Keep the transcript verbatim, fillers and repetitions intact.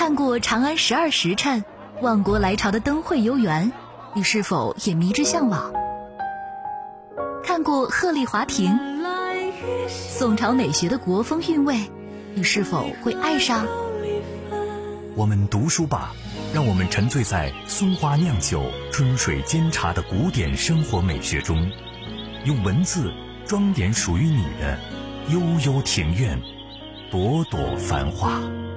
看过《长安十二时辰》《万国来朝的灯会游园》，你是否也迷之向往？看过鹤唳华亭，宋朝美学的国风韵味，你是否会爱上？ 我们读书吧，让我们沉醉在松花酿酒、春水煎茶的古典生活美学中，用文字装点属于你的悠悠庭院，朵朵繁华。